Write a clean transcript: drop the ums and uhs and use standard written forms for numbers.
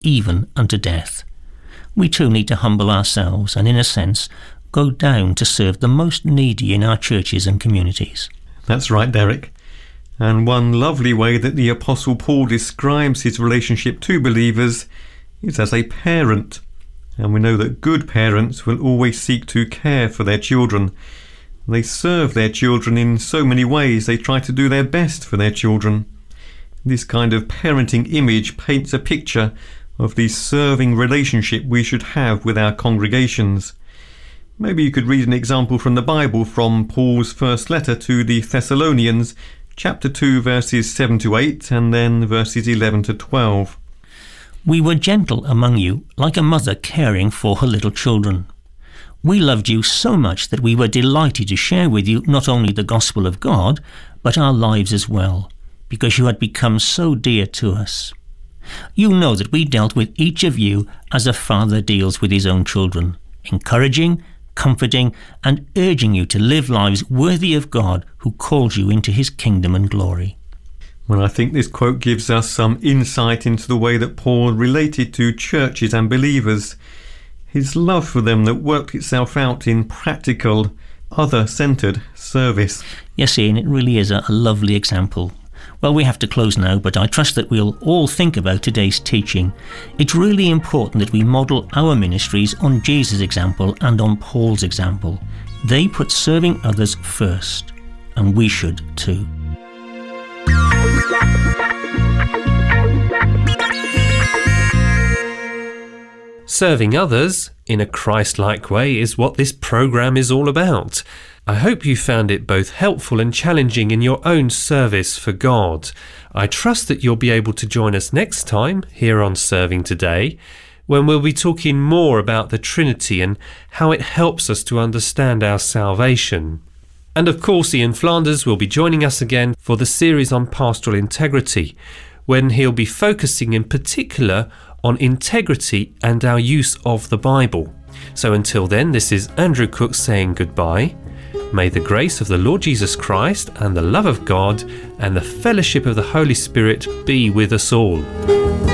even unto death. We too need to humble ourselves and, in a sense, go down to serve the most needy in our churches and communities. That's right, Derek. And one lovely way that the Apostle Paul describes his relationship to believers is as a parent. And we know that good parents will always seek to care for their children. They serve their children in so many ways. They try to do their best for their children. This kind of parenting image paints a picture of the serving relationship we should have with our congregations. Maybe you could read an example from the Bible from Paul's first letter to the Thessalonians, chapter 2, verses 7 to 8, and then verses 11 to 12. We were gentle among you, like a mother caring for her little children. We loved you so much that we were delighted to share with you not only the gospel of God, but our lives as well, because you had become so dear to us. You know that we dealt with each of you as a father deals with his own children, encouraging, comforting, and urging you to live lives worthy of God who called you into his kingdom and glory. Well, I think this quote gives us some insight into the way that Paul related to churches and believers. His love for them that worked itself out in practical, other-centred service. Yes, Ian, it really is a lovely example. Well, we have to close now, but I trust that we'll all think about today's teaching. It's really important that we model our ministries on Jesus' example and on Paul's example. They put serving others first, and we should too. Serving others in a Christ-like way is what this programme is all about. I hope you found it both helpful and challenging in your own service for God. I trust that you'll be able to join us next time here on Serving Today, when we'll be talking more about the Trinity and how it helps us to understand our salvation. And of course, Ian Flanders will be joining us again for the series on pastoral integrity, when he'll be focusing in particular on integrity and our use of the Bible. So until then, this is Andrew Cook saying goodbye. May the grace of the Lord Jesus Christ and the love of God and the fellowship of the Holy Spirit be with us all.